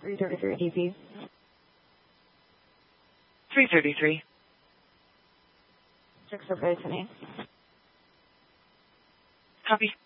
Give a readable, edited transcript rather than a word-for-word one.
333 DP. 333. 6 okay to me. Copy.